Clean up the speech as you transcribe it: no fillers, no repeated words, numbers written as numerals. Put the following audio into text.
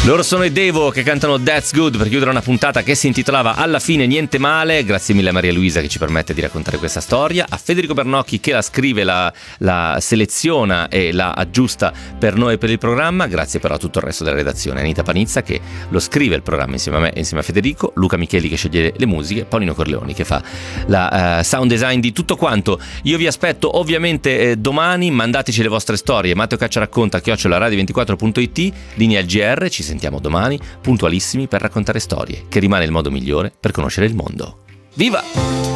Loro sono i Devo che cantano That's Good per chiudere una puntata che si intitolava Alla fine niente male. Grazie mille a Maria Luisa che ci permette di raccontare questa storia, a Federico Bernocchi che la scrive, la seleziona e la aggiusta per noi e per il programma. Grazie però a tutto il resto della redazione, Anita Panizza che lo scrive il programma insieme a me e insieme a Federico, Luca Micheli che sceglie le musiche, Paolino Corleoni che fa la sound design di tutto quanto. Io vi aspetto ovviamente domani, mandateci le vostre storie, matteocacciaracconta@radio24.it, linea al GR. Ci sentiamo domani puntualissimi per raccontare storie, che rimane il modo migliore per conoscere il mondo. Viva!